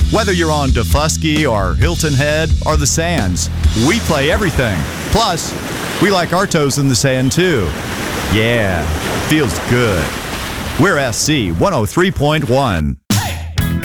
Whether you're on Defusky or Hilton Head or the Sands, we play everything. Plus, we like our toes in the sand too. Yeah, feels good. We're SC 103.1.